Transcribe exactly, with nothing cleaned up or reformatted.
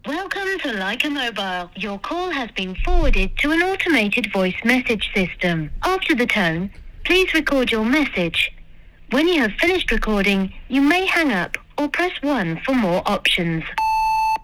Welcome to Leica Mobile. Your call has been forwarded to an automated voice message system. After the tone, please record your message. When you have finished recording, you may hang up or press one for more options.